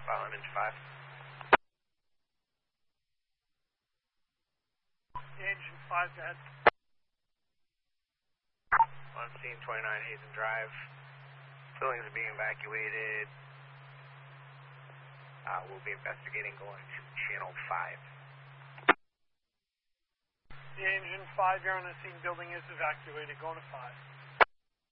Following engine 5. Engine 5, go ahead. On scene 29 Hazen Drive. Buildings are being evacuated. We'll be investigating going to channel 5. Engine 5, you're on the scene. Building is evacuated. Going to 5.